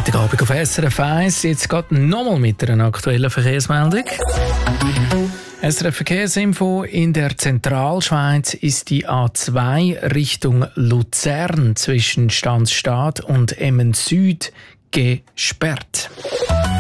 Freitagabend auf SRF 1. Jetzt geht nochmal mit einer aktuellen Verkehrsmeldung. SRF Verkehrsinfo: In der Zentralschweiz ist die A2 Richtung Luzern zwischen Stanzstadt und Emmen Süd gesperrt.